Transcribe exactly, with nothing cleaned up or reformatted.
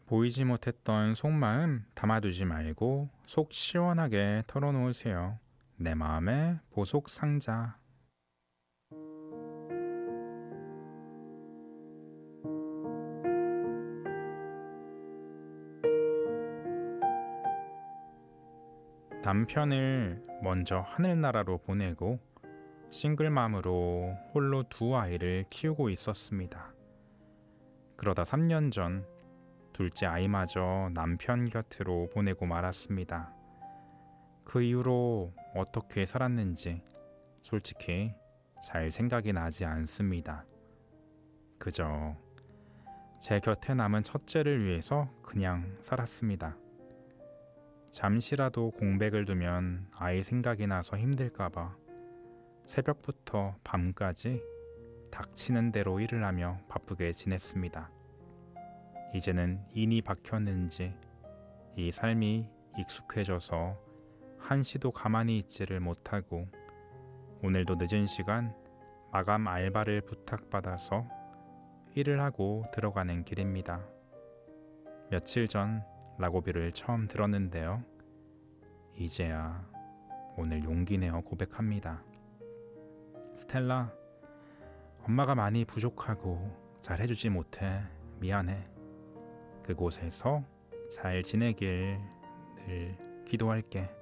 보이지 못했던 속마음 담아두지 말고 속 시원하게 털어놓으세요. 내 마음의 보석 상자. 남편을 먼저 하늘나라로 보내고 싱글맘으로 홀로 두 아이를 키우고 있었습니다. 그러다 삼 년 전 둘째 아이마저 남편 곁으로 보내고 말았습니다. 그 이후로 어떻게 살았는지 솔직히 잘 생각이 나지 않습니다. 그저 제 곁에 남은 첫째를 위해서 그냥 살았습니다. 잠시라도 공백을 두면 아이 생각이 나서 힘들까봐 새벽부터 밤까지 닥치는 대로 일을 하며 바쁘게 지냈습니다. 이제는 인이 박혔는지 이 삶이 익숙해져서 한시도 가만히 있지를 못하고 오늘도 늦은 시간 마감 알바를 부탁받아서 일을 하고 들어가는 길입니다. 며칠 전 라고비를 처음 들었는데요. 이제야 오늘 용기 내어 고백합니다. 스텔라, 엄마가 많이 부족하고 잘 해주지 못해 미안해. 그곳에서 잘 지내길 늘 기도할게.